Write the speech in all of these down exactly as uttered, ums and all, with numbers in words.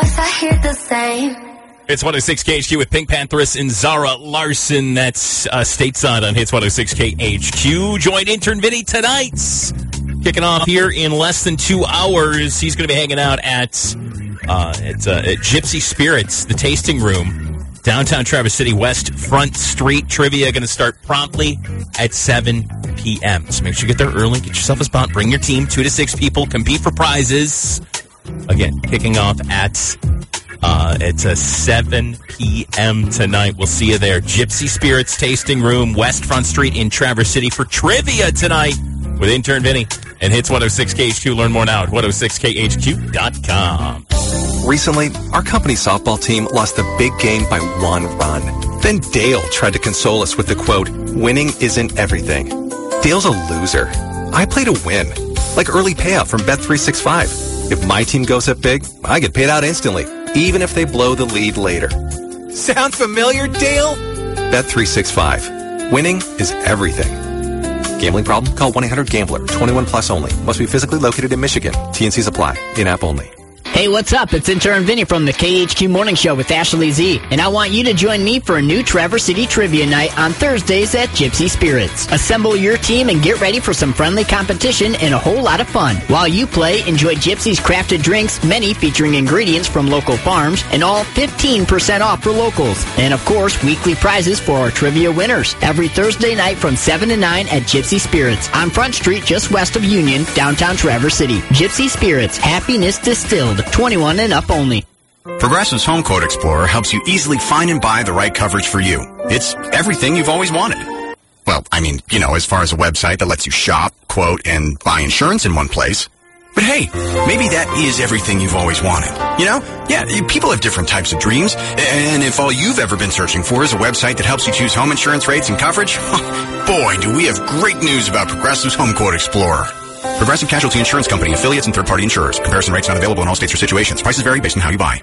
voice, I hear the same. It's one oh six K H Q with Pink Pantheress and Zara Larson. That's uh, stateside on Hits one oh six K H Q. Join intern Vinny tonight. Kicking off here in less than two hours. He's going to be hanging out at, uh, at, uh, at Gypsy Spirits, the tasting room, downtown Traverse City, West Front Street. Trivia going to start promptly at seven p.m. So make sure you get there early. Get yourself a spot. Bring your team. Two to six people. Compete for prizes. Again, kicking off at... Uh, it's a seven p.m. tonight. We'll see you there. Gypsy Spirits Tasting Room, West Front Street in Traverse City for trivia tonight with intern Vinny and Hits one oh six K H Q. Learn more now at one oh six K H Q dot com. Recently, our company softball team lost the big game by one run. Then Dale tried to console us with the quote, "Winning isn't everything." Dale's a loser. I play to win. Like early payout from Bet three sixty-five. If my team goes up big, I get paid out instantly, even if they blow the lead later. Sound familiar, Dale? Bet three sixty-five. Winning is everything. Gambling problem? Call one eight hundred gambler. twenty-one plus only. Must be physically located in Michigan. T N Cs apply. In-app only. Hey, what's up? It's intern Vinny from the K H Q Morning Show with Ashley Z. And I want you to join me for a new Traverse City Trivia Night on Thursdays at Gypsy Spirits. Assemble your team and get ready for some friendly competition and a whole lot of fun. While you play, enjoy Gypsy's crafted drinks, many featuring ingredients from local farms, and all fifteen percent off for locals. And of course, weekly prizes for our trivia winners. Every Thursday night from seven to nine at Gypsy Spirits on Front Street just west of Union, downtown Traverse City. Gypsy Spirits, happiness distilled. twenty-one and up only. Progressive's Home Quote Explorer helps you easily find and buy the right coverage for you. It's everything you've always wanted. Well, I mean, you know, as far as a website that lets you shop, quote, and buy insurance in one place. But hey, maybe that is everything you've always wanted. You know? Yeah, people have different types of dreams. And if all you've ever been searching for is a website that helps you choose home insurance rates and coverage, boy, do we have great news about Progressive's Home Quote Explorer. Progressive Casualty Insurance Company, affiliates, and third-party insurers. Comparison rates not available in all states or situations. Prices vary based on how you buy.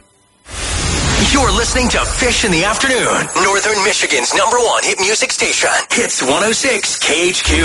You're listening to Fish in the Afternoon, Northern Michigan's number one hit music station. Hits one oh six K H Q.